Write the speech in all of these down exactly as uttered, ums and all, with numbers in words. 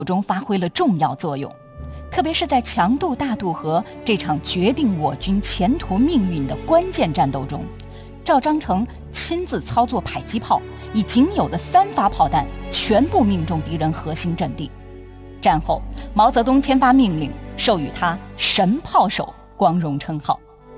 中发挥了重要作用。特别是在强渡大渡河这场决定我军前途命运的关键战斗中，赵章成亲自操作迫击炮，以仅有的三发炮弹全部命中敌人核心阵地。战后，毛泽东签发命令，授予他“神炮手”光荣称号。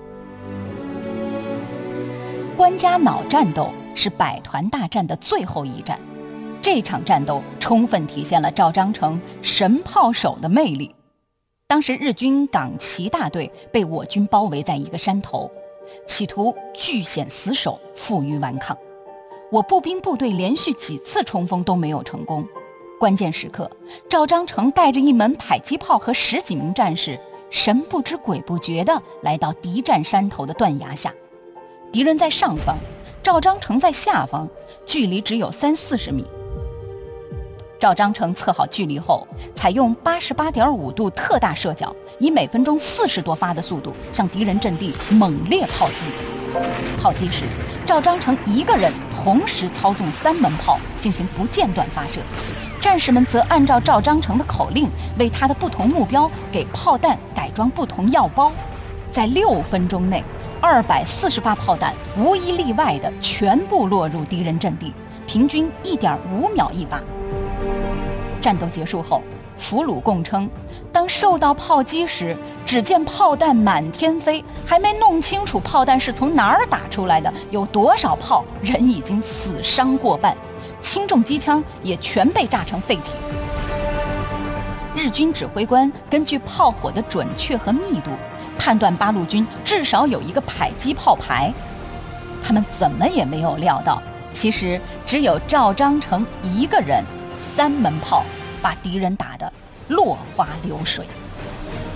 关家垴战斗是百团大战的最后一战，这场战斗充分体现了赵章成“神炮手”的魅力。当时日军港旗大队被我军包围在一个山头，企图据险死守，负隅顽抗。我步兵部队连续几次冲锋都没有成功。关键时刻，赵章成带着一门迫击炮和十几名战士，神不知鬼不觉地来到敌占山头的断崖下。敌人在上方，赵章成在下方，距离只有三四十米。赵章成测好距离后，采用八十八点五度特大射角，以每分钟四十多发的速度向敌人阵地猛烈炮击。炮击时，赵章成一个人同时操纵三门炮进行不间断发射，战士们则按照赵章成的口令，为他的不同目标给炮弹改装不同药包。在六分钟内，二百四十发炮弹无一例外的全部落入敌人阵地，平均一点五秒一发。战斗结束后，俘虏供称，当受到炮击时，只见炮弹满天飞，还没弄清楚炮弹是从哪儿打出来的，有多少炮，人已经死伤过半，轻重机枪也全被炸成废体。日军指挥官根据炮火的准确和密度，判断八路军至少有一个迫击炮排。他们怎么也没有料到，其实只有赵章成一个人，三门炮把敌人打得落花流水。